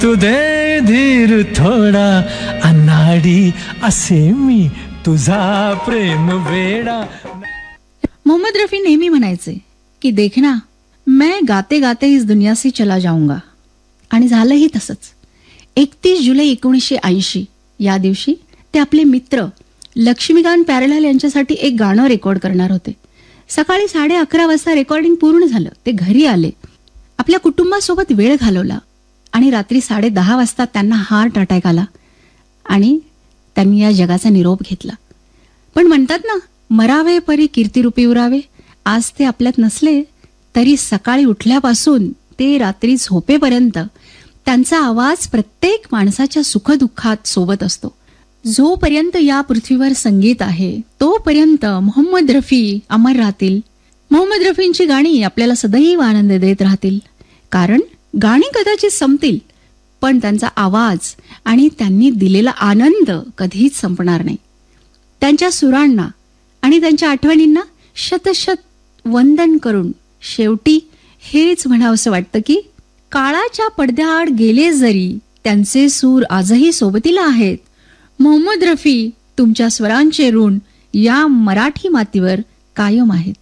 तू दे धीर थोडा अनाडी असे मी तुझा प्रेम वेडा. मोहम्मद रफी नेहमी म्हणायचे की देखना मैं गाते गाते इस दुनिया से चला जाऊंगा. आणि झालंही तसंच. 31 जुलै 1980 या दिवशी ते आपले मित्र लक्ष्मीकांत प्यारेलाल यांच्यासाठी एक गाणं रेकॉर्ड करणार होते. सकाळी 11:30 वाजता रेकॉर्डिंग पूर्ण झालं. ते घरी आले, आपल्या कुटुंबासोबत वेळ घालवला आणि रात्री 10:30 वाजता त्यांना हार्ट अटॅक आला आणि त्यांनी या जगाचा निरोप घेतला. पण म्हणतात ना, मरावे परी कीर्तिरूपी उरावे. आज ते आपल्यात नसले तरी सकाळी उठल्यापासून ते रात्री झोपेपर्यंत त्यांचा आवाज प्रत्येक माणसाच्या सुखदुःखात सोबत असतो. जोपर्यंत या पृथ्वीवर संगीत आहे तोपर्यंत मोहम्मद रफी अमर राहतील. मोहम्मद रफींची गाणी आपल्याला सदैव आनंद देत राहतील. कारण गाणी कदाचित संपतील पण त्यांचा आवाज आणि त्यांनी दिलेला आनंद कधीच संपणार नाही. त्यांच्या सुरांना आणि त्यांच्या आठवणींना शतशत वंदन करून शेवटी हेच म्हणावंसं वाटतं की काळाच्या पडद्याआड गेले जरी त्यांचे सूर आजही सोबतीला आहेत. मोहम्मद रफी तुमच्या स्वरांचे ऋण या मराठी मातीवर कायम आहेत.